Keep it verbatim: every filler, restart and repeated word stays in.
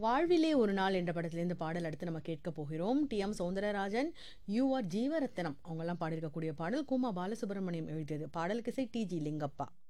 வாழ்விலே ஒரு நாள் என்ற படத்திலேருந்து பாடல் அடுத்து நம்ம கேட்க போகிறோம். D M Soundararajan, you are Jeevarathnam அவங்கெல்லாம் பாடியிருக்கக்கூடிய பாடல். குமா பாலசுப்ரமணியம் எழுதியது. பாடலுக்கு இசை டி ஜி லிங்கப்பா.